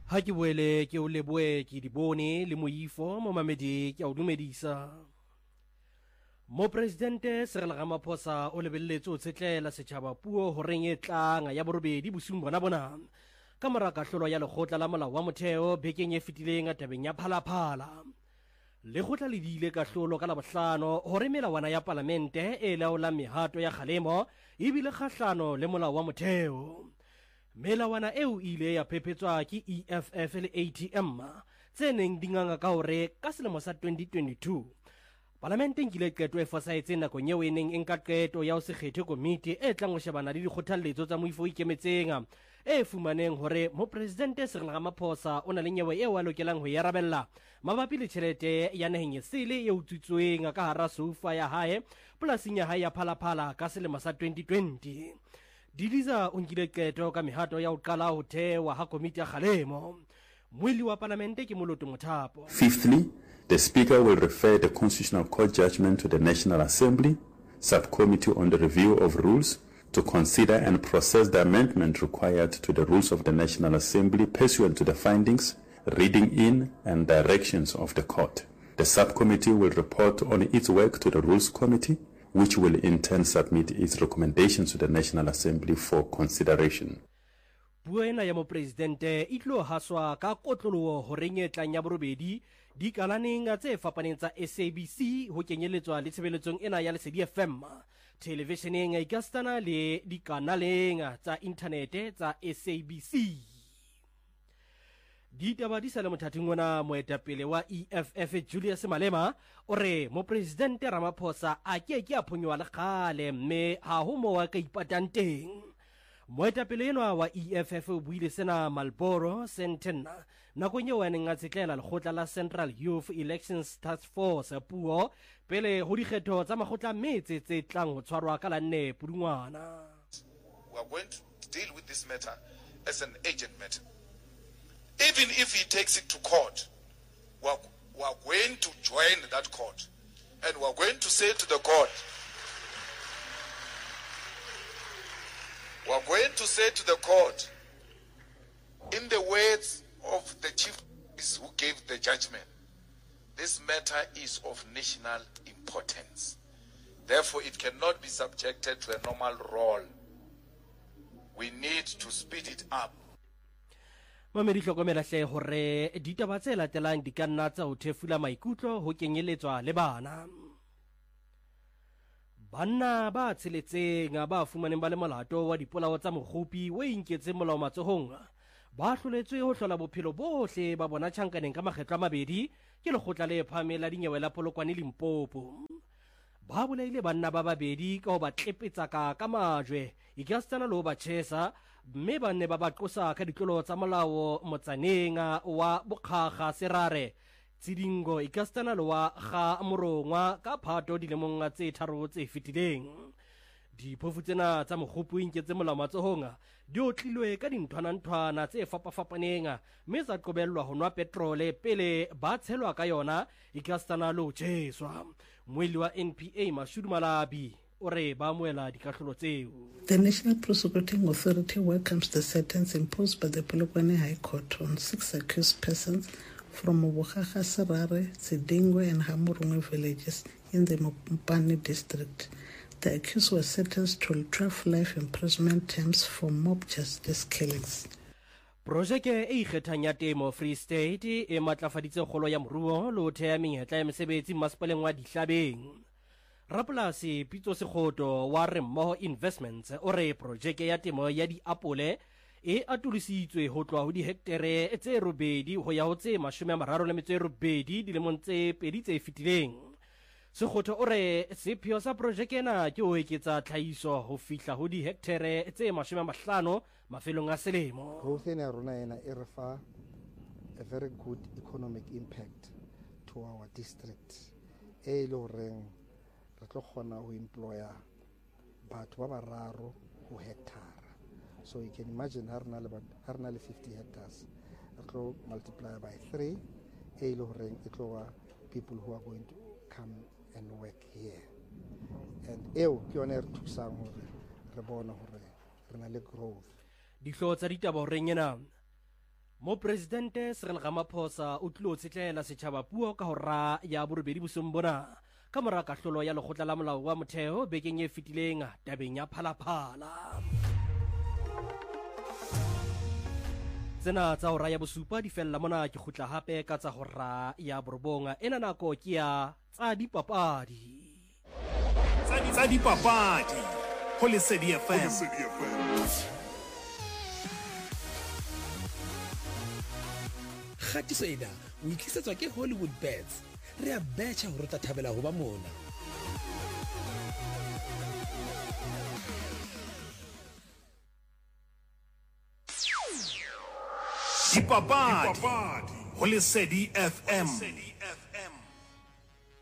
Ha ke boele ke o leboe ke di bone le moifo mo mamedi ke a o dumedisa. Mopresidente Cyril Ramaphosa o lebelletse o tshetlela setjhaba puo ho reng e tlang ya borobedi bosung bona bona. Ka mora kahlolo ya lekgotla la molao wa motheo bekeng e fetileng tabeng ya phalaphala. Lekgotla le diile kahlolo ka Labohlano hore melawana ya palamente e laolang mehato ya kgalemo ebile kgahlano le molao wa motheo. Melawana eo ile ya phepetswa ke EFF le ATM tse neng di nganga ka hore ka selemo sa 2022 Parlamente nkile qeto e fosahetseng nakong eo e neng e nka qeto ya ho se kgethe komiti e tlang ho shebana le dikgothaletso tsa moifo o ikemetseng e fumaneng hore mopresidente Cyril Ramaphosa o na le nyewe eo a lokelang ho e arabella mabapi le tjhelete ya naheng e sele e utswitsweng ka hara soufa ya hae polasing ya hae ya Phalaphala ka selemo sa 2020. Didiza o nkile qeto ka mehato ya ho qala ho thewa ha komiti ya kgalemo. Moeli wa Parlamente ke Moloto Mothapo. Fifthly, the Speaker will refer the Constitutional Court judgment to the National Assembly Subcommittee on the Review of Rules to consider and process the amendment required to the rules of the National Assembly pursuant to the findings, reading in and directions of the Court. The subcommittee will report on its work to the Rules Committee, which will in turn submit its recommendations to the National Assembly for consideration. Buena ya mopresidente itlo haswa ka kotloloho ho reng e tlang ya borobedi di kalaneng tse fapaneng tsa SABC ho kenyeletswa le tshebeletsong ena ya Lesedi FM, televisioneng e ikastana le dikanaleng tsa inthanete tsa SABC. Ditaba di sale mothating ona moetapele wa EFF Julius Malema o re mopresidente Ramaphosa a ke a phonyoa le kgale mme ha ho mo wa ka ipatang teng. Moetapele enwa wa EFF o buile sena Marlborough Centenna nakong eo a neng a tsetlela lekgotla la Central Youth Elections Task Force puo pele ho dikgetho tsa makgotla metse tse tlang ho tshwarwa ka la 4 Pudungwana. We are going to deal with this matter as an urgent matter. Even if he takes it to court, we are going to join that court. And we are going to say to the court, in the words of the chief justice who gave the judgment, this matter is of national importance. Therefore, it cannot be subjected to a normal role. We need to speed it up. Mamedi hlokomela hle hore ditaba tse latelang di ka nna tsa ho thefula maikutlo ho kenyeletswa le bana. Banna ba tsheletseng ba fumaneng ba le molato wa dipolao tsa mokgopi o inketseng molao matsohong ba hloletswe ho hlola bophelo bohle ba bona tjhankaneng ka makgetlo a mabedi ke lekgotla le phahameng la dinyewe la Polokwane Limpopo. Ba bolaile banna ba babedi ka ho ba tlepetsa ka majwe ikastana le ho ba tjhesa mme ba ne ba ba qosa ka ditlolo tsa molao motsaneng wa Bokgakga Serare Tsidingo ikastana le wa Ga Morongwa ka Phato dilemong tse 3 tse fetileng. Diphofu tsena tsa mokgopi o inketse molao matsohong di otlilwe ka dinthwana tse fapafapaneng mme tsa qobellwa ho nwa petrole pele ba tshelwa ka yona ikastana le ho tjheswa. Moeli wa NPA Mashudu Malabi o re ba amohela dikahlolo tseo. The National Prosecuting Authority welcomes the sentence imposed by the Polokwane High Court on 6 accused persons from Bokgakga Serare, Tsidingwe and Hamurungwe villages in the Mopani district. The accused were sentenced to 12 life imprisonment terms for mob justice killings. Projeke e ikgethang ya temo Free State e matlafaditse kgolo ya moruo le ho thea menyetla ya mesebetsi masepaleng wa Dihlabeng. Rapolasi Pitso Sekgoto wa Remmoho Investments o re projeke ya temo ya diapole e atulisitswe ho tloha ho dihektere tse 8 ho ya ho tse 38 dilemong tse 2 tse fetileng. Sekgoto o re sepheo sa projeke ena ke ho eketsa tlhahiso ho fihla ho dihektere tse 50 mafelong a selemo. Growth in rona ena e re fa a very good economic impact to our district. E le horeng re tlo kgona ho employa batho ba bararo ho hectare. So you can imagine ha rena le 50 hectares, re tlo multiply by 3, e le horeng e tlo wa people who are going to come and work here. And eo ke yone re thusang hore re bona hore re na le growth. Dihlo tsa ditaba ho reng ena Mopresidente Cyril Ramaphosa o tlile o tsetlela setjhaba puo ka hora ya borobedi bosong bona ka mora kahlolo ya lekgotla la molao wa motheo bekeng e fetileng tabeng ya phalaphala. Tsena tsa hora ya bosupa di fella mona ke khutla hape ka tsa hora ya borobonga ena nako ke ya tsa dipapadi. Tsa dipapadi ho Lesedi FM. Khatiso ena o itlisetswa ke Hollywood Bets. Re a betjha hore tla thabela ho ba mona. Dipapadi ho Lesedi FM.